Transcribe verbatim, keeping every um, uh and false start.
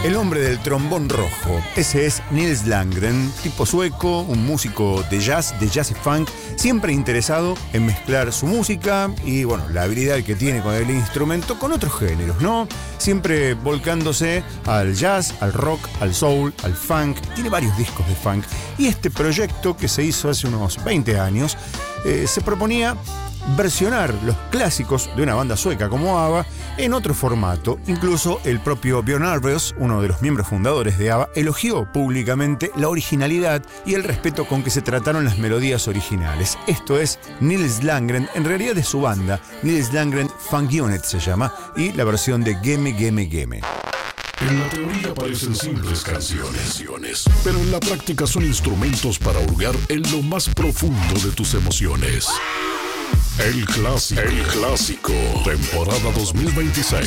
El hombre del trombón rojo, ese es Nils Landgren, tipo sueco, un músico de jazz, de jazz y funk, siempre interesado en mezclar su música y, bueno, la habilidad que tiene con el instrumento con otros géneros, ¿no? Siempre volcándose al jazz, al rock, al soul, al funk. Tiene varios discos de funk. Y este proyecto que se hizo hace unos veinte años, eh, se proponía versionar los clásicos de una banda sueca como ABBA en otro formato. Incluso el propio Björn Ulvaeus, uno de los miembros fundadores de ABBA, elogió públicamente la originalidad y el respeto con que se trataron las melodías originales. Esto es Nils Landgren, en realidad de su banda, Nils Landgren Funk Unit se llama, y la versión de Gimme Gimme Gimme. En la teoría parecen simples canciones, pero en la práctica son instrumentos para hurgar en lo más profundo de tus emociones. El clásico. El clásico. Temporada dos mil veintiséis.